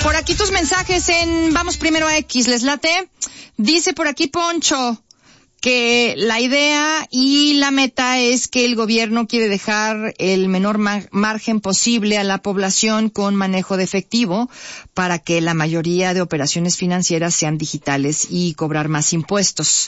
Por aquí tus mensajes vamos primero a X, ¿les late? Dice por aquí Poncho que la idea y la meta es que el gobierno quiere dejar el menor margen posible a la población con manejo de efectivo para que la mayoría de operaciones financieras sean digitales y cobrar más impuestos.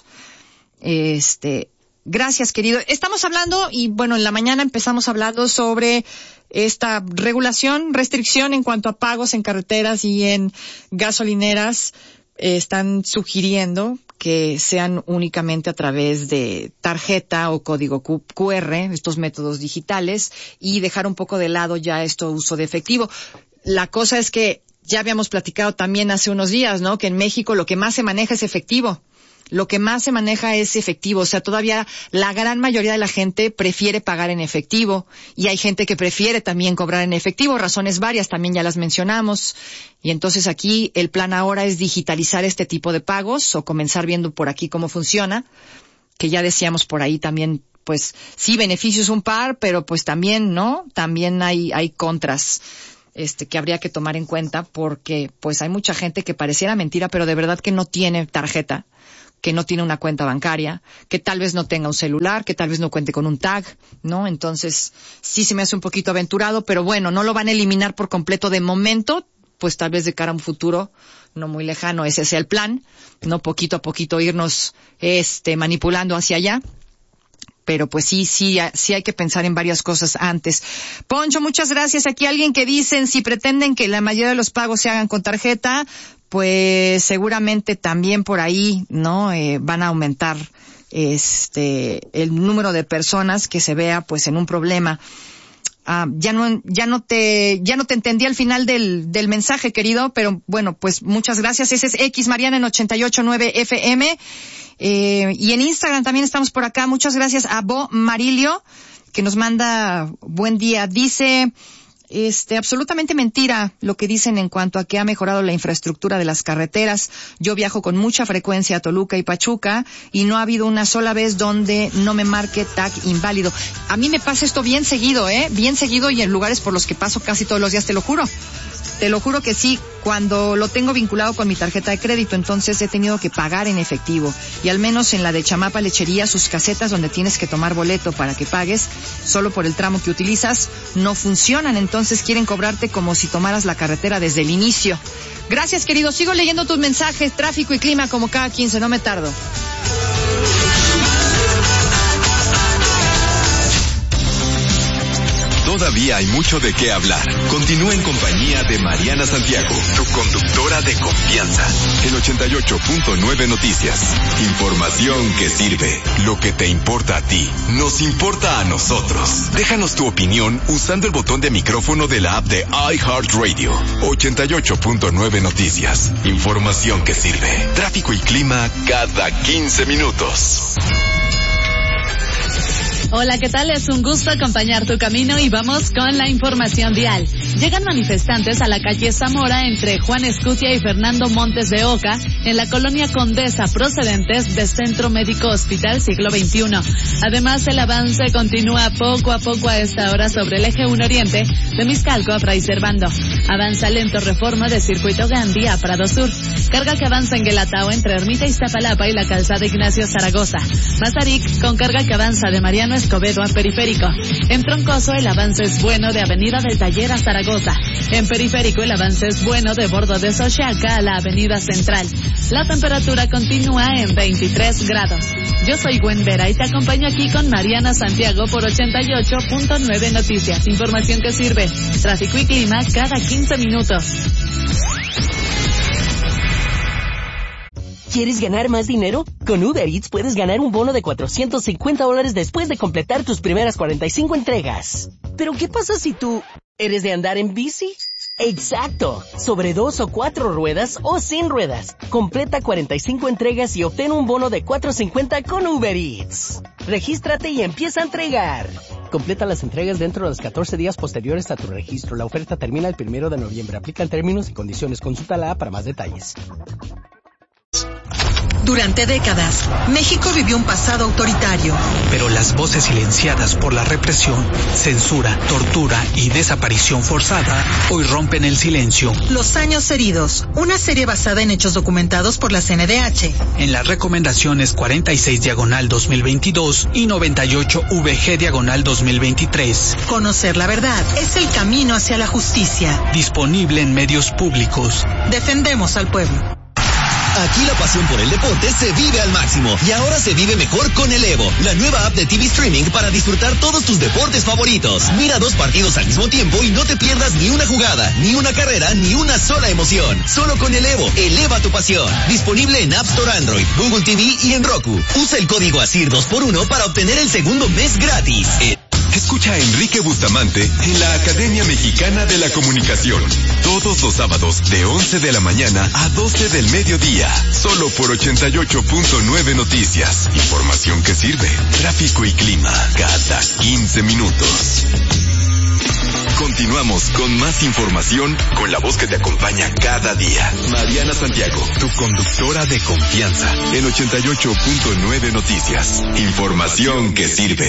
Gracias, querido. Estamos hablando, y bueno, en la mañana empezamos hablando sobre esta restricción en cuanto a pagos en carreteras y en gasolineras. Están sugiriendo que sean únicamente a través de tarjeta o código QR, estos métodos digitales, y dejar un poco de lado ya uso de efectivo. La cosa es que ya habíamos platicado también hace unos días, ¿no? Que en México lo que más se maneja es efectivo. Lo que más se maneja es efectivo, o sea, todavía la gran mayoría de la gente prefiere pagar en efectivo y hay gente que prefiere también cobrar en efectivo, razones varias, también ya las mencionamos. Y entonces aquí el plan ahora es digitalizar este tipo de pagos o comenzar viendo por aquí cómo funciona, que ya decíamos por ahí también, pues sí, beneficios un par, pero pues también, ¿no? También hay contras. Que habría que tomar en cuenta porque pues hay mucha gente que pareciera mentira, pero de verdad que no tiene tarjeta, que no tiene una cuenta bancaria, que tal vez no tenga un celular, que tal vez no cuente con un tag, ¿no? Entonces, sí se me hace un poquito aventurado, pero bueno, no lo van a eliminar por completo de momento, pues tal vez de cara a un futuro no muy lejano ese sea el plan, ¿no? Poquito a poquito irnos manipulando hacia allá. Pero pues sí hay que pensar en varias cosas antes. Poncho, muchas gracias. Aquí alguien que dicen si pretenden que la mayoría de los pagos se hagan con tarjeta, pues seguramente también por ahí, ¿no? Van a aumentar el número de personas que se vea pues en un problema. Ya no te entendí al final del mensaje, querido, pero bueno, pues muchas gracias. Ese es X Mariana en 88.9 FM. Y en Instagram también estamos por acá. Muchas gracias a Bo Marilio, que nos manda buen día. Dice, absolutamente mentira lo que dicen en cuanto a que ha mejorado la infraestructura de las carreteras. Yo viajo con mucha frecuencia a Toluca y Pachuca y no ha habido una sola vez donde no me marque tag inválido. A mí me pasa esto bien seguido, bien seguido, y en lugares por los que paso casi todos los días, te lo juro. Te lo juro que sí, cuando lo tengo vinculado con mi tarjeta de crédito, entonces he tenido que pagar en efectivo. Y al menos en la de Chamapa Lechería, sus casetas donde tienes que tomar boleto para que pagues, solo por el tramo que utilizas, no funcionan. Entonces quieren cobrarte como si tomaras la carretera desde el inicio. Gracias, querido. Sigo leyendo tus mensajes, tráfico y clima como cada 15, no me tardo. Todavía hay mucho de qué hablar. Continúa en compañía de Mariana Santiago, tu conductora de confianza. En 88.9 Noticias. Información que sirve. Lo que te importa a ti, nos importa a nosotros. Déjanos tu opinión usando el botón de micrófono de la app de iHeartRadio. 88.9 Noticias. Información que sirve. Tráfico y clima cada 15 minutos. Hola, ¿qué tal? Es un gusto acompañar tu camino y vamos con la información vial. Llegan manifestantes a la calle Zamora entre Juan Escutia y Fernando Montes de Oca en la colonia Condesa, procedentes de Centro Médico Hospital Siglo XXI. Además, el avance continúa poco a poco a esta hora sobre el eje 1 Oriente de Mixcalco a Fray Servando. Avanza lento Reforma de Circuito Gandhi a Prado Sur. Carga que avanza en Guelatao entre Ermita Iztapalapa y la calzada Ignacio Zaragoza. Mazarik con carga que avanza de Mariano Escobedo a Periférico. En Troncoso el avance es bueno de Avenida del Taller a Zaragoza. En Periférico el avance es bueno de Bordo de Xochaca a la Avenida Central. La temperatura continúa en 23 grados. Yo soy Gwen Vera y te acompaño aquí con Mariana Santiago por 88.9 Noticias. Información que sirve. Tráfico y clima cada 15 minutos. ¿Quieres ganar más dinero? Con Uber Eats puedes ganar un bono de $450 después de completar tus primeras 45 entregas. ¿Pero qué pasa si tú eres de andar en bici? ¡Exacto! Sobre 2 o 4 ruedas o sin ruedas. Completa 45 entregas y obtén un bono de $450 con Uber Eats. Regístrate y empieza a entregar. Completa las entregas dentro de los 14 días posteriores a tu registro. La oferta termina el 1 de noviembre. Aplican términos y condiciones. Consulta la app para más detalles. Durante décadas, México vivió un pasado autoritario. Pero las voces silenciadas por la represión, censura, tortura y desaparición forzada hoy rompen el silencio. Los años heridos, una serie basada en hechos documentados por la CNDH. En las recomendaciones 46/2022 y 98VG/2023. Conocer la verdad es el camino hacia la justicia. Disponible en medios públicos. Defendemos al pueblo. Aquí la pasión por el deporte se vive al máximo y ahora se vive mejor con el Evo, la nueva app de TV Streaming para disfrutar todos tus deportes favoritos. Mira 2 partidos al mismo tiempo y no te pierdas ni una jugada, ni una carrera, ni una sola emoción. Solo con el Evo, eleva tu pasión. Disponible en App Store Android, Google TV y en Roku. Usa el código ASIR 2x1 para obtener el segundo mes gratis. Escucha a Enrique Bustamante en la Academia Mexicana de la Comunicación. Todos los sábados de 11 de la mañana a 12 del mediodía. Solo por 88.9 Noticias. Información que sirve. Tráfico y clima cada 15 minutos. Continuamos con más información con la voz que te acompaña cada día. Mariana Santiago, tu conductora de confianza. En 88.9 Noticias. Información que sirve.